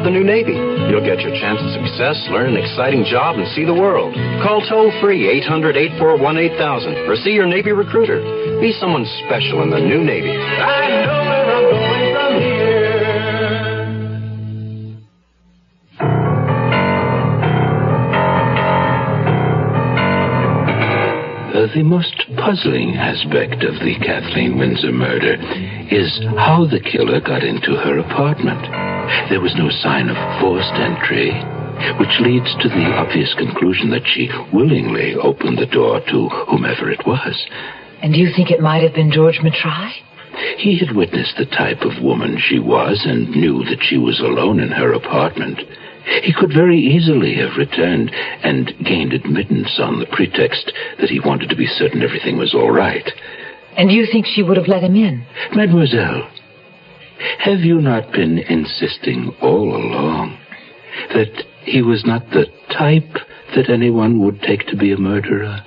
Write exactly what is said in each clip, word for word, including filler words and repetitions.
about the new Navy. You'll get your chance at success, learn an exciting job, and see the world. Call toll-free eight hundred, eight four one, eight thousand or see your Navy recruiter. Be someone special in the new Navy. I know where I'm going from here. Uh, the most puzzling aspect of the Kathleen Windsor murder is how the killer got into her apartment. There was no sign of forced entry, which leads to the obvious conclusion that she willingly opened the door to whomever it was. And you think it might have been George Matrai? He had witnessed the type of woman she was and knew that she was alone in her apartment. He could very easily have returned and gained admittance on the pretext that he wanted to be certain everything was all right. And you think she would have let him in? Mademoiselle, have you not been insisting all along that he was not the type that anyone would take to be a murderer?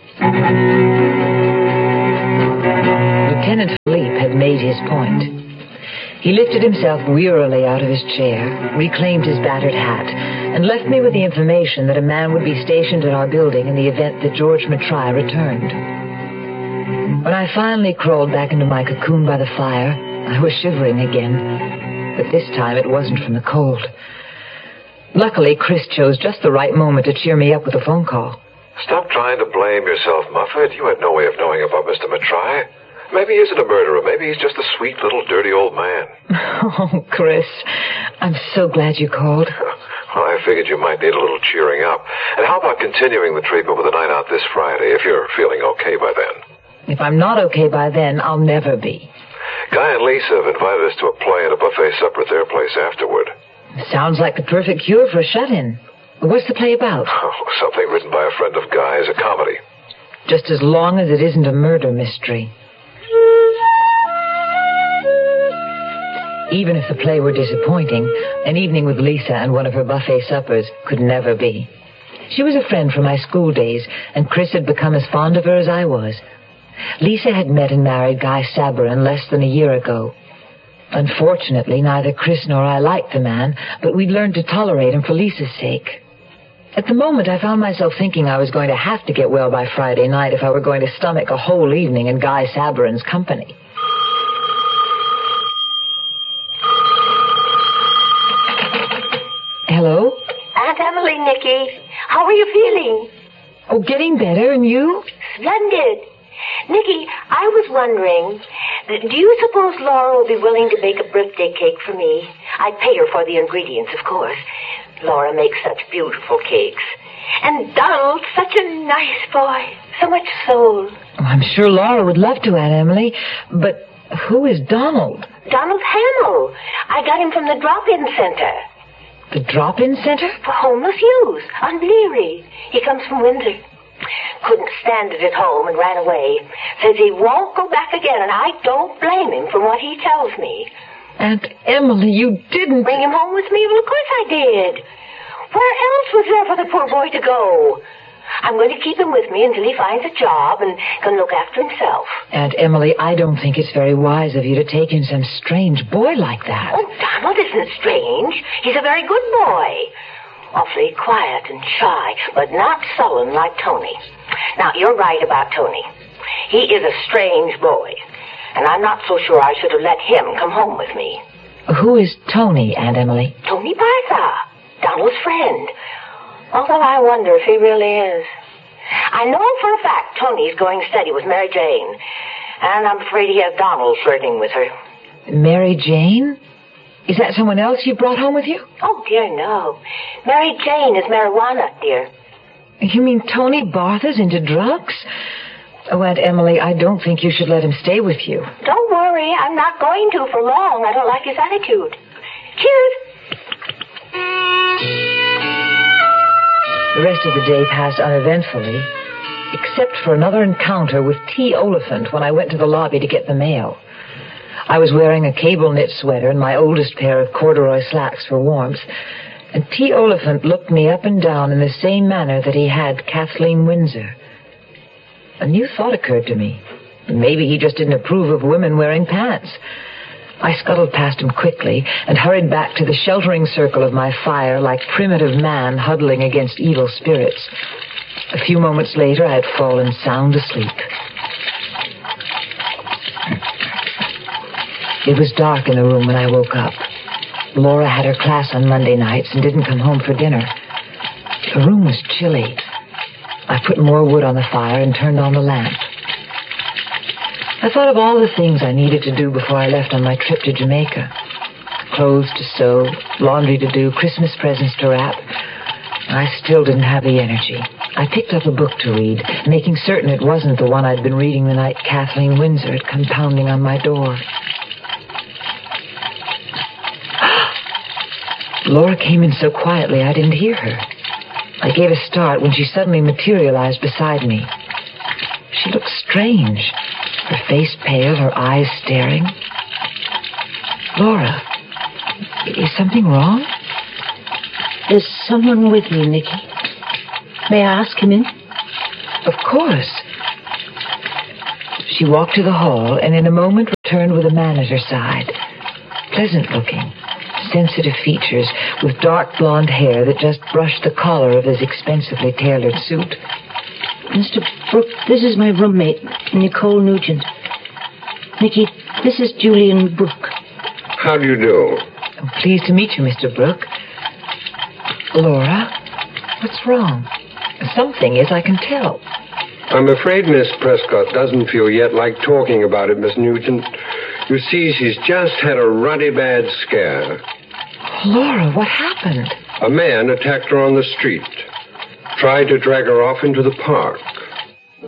Lieutenant Philippe had made his point. He lifted himself wearily out of his chair, reclaimed his battered hat, and left me with the information that a man would be stationed at our building in the event that George Matrai returned. When I finally crawled back into my cocoon by the fire, I was shivering again, but this time it wasn't from the cold. Luckily, Chris chose just the right moment to cheer me up with a phone call. Stop trying to blame yourself, Muffet. You had no way of knowing about Mister Matrai. Maybe he isn't a murderer. Maybe he's just a sweet little dirty old man. Oh, Chris, I'm so glad you called. Well, I figured you might need a little cheering up. And how about continuing the treatment with a night out this Friday, if you're feeling okay by then? If I'm not okay by then, I'll never be. Guy and Lisa have invited us to a play and a buffet supper at their place afterward. Sounds like the perfect cure for a shut-in. What's the play about? Oh, something written by a friend of Guy's, a comedy. Just as long as it isn't a murder mystery. Even if the play were disappointing, an evening with Lisa and one of her buffet suppers could never be. She was a friend from my school days, and Chris had become as fond of her as I was. Lisa had met and married Guy Sabarin less than a year ago. Unfortunately, neither Chris nor I liked the man, but we'd learned to tolerate him for Lisa's sake. At the moment, I found myself thinking I was going to have to get well by Friday night if I were going to stomach a whole evening in Guy Sabarin's company. Hello? Aunt Emily, Nicky. How are you feeling? Oh, getting better, and you? Splendid. Nicky, I was wondering, do you suppose Laura will be willing to bake a birthday cake for me? I'd pay her for the ingredients, of course. Laura makes such beautiful cakes. And Donald's such a nice boy. So much soul. Oh, I'm sure Laura would love to, Aunt Emily. But who is Donald? Donald Hamill. I got him from the drop-in center. The drop-in center? For homeless youth on Bleary. He comes from Windsor. Couldn't stand it at home and ran away. Says he won't go back again, and I don't blame him from what he tells me. Aunt Emily, you didn't... Bring him home with me? Well, of course I did. Where else was there for the poor boy to go? I'm going to keep him with me until he finds a job and can look after himself. Aunt Emily, I don't think it's very wise of you to take in some strange boy like that. Oh, Donald isn't strange. He's a very good boy. Awfully quiet and shy, but not sullen like Tony. Now, you're right about Tony. He is a strange boy, and I'm not so sure I should have let him come home with me. Who is Tony, Aunt Emily? Tony Bartha, Donald's friend. Although I wonder if he really is. I know for a fact Tony's going steady with Mary Jane, and I'm afraid he has Donald flirting with her. Mary Jane? Is that someone else you brought home with you? Oh, dear, no. Mary Jane is marijuana, dear. You mean Tony Bartha's into drugs? Oh, Aunt Emily, I don't think you should let him stay with you. Don't worry, I'm not going to for long. I don't like his attitude. Cheers. The rest of the day passed uneventfully, except for another encounter with T. Oliphant when I went to the lobby to get the mail. I was wearing a cable knit sweater and my oldest pair of corduroy slacks for warmth, and T. Oliphant looked me up and down in the same manner that he had Kathleen Windsor. A new thought occurred to me. Maybe he just didn't approve of women wearing pants. I scuttled past him quickly and hurried back to the sheltering circle of my fire like primitive man huddling against evil spirits. A few moments later, I had fallen sound asleep. It was dark in the room when I woke up. Laura had her class on Monday nights and didn't come home for dinner. The room was chilly. I put more wood on the fire and turned on the lamp. I thought of all the things I needed to do before I left on my trip to Jamaica. Clothes to sew, laundry to do, Christmas presents to wrap. I still didn't have the energy. I picked up a book to read, making certain it wasn't the one I'd been reading the night Kathleen Windsor had come pounding on my door. Laura came in so quietly I didn't hear her. I gave a start when she suddenly materialized beside me. She looked strange, her face pale, her eyes staring. Laura, is something wrong? There's someone with you, Nicky. May I ask him in? Of course. She walked to the hall and in a moment returned with a man at her side. Pleasant looking, sensitive features with dark blonde hair that just brushed the collar of his expensively tailored suit. Mister Brooke, this is my roommate, Nicole Nugent. Nicky, this is Julian Brooke. How do you do? I'm pleased to meet you, Mister Brooke. Laura, what's wrong? Something is, I can tell. I'm afraid Miss Prescott doesn't feel yet like talking about it, Miss Nugent. You see, she's just had a ruddy bad scare. Laura, what happened? A man attacked her on the street. Tried to drag her off into the park.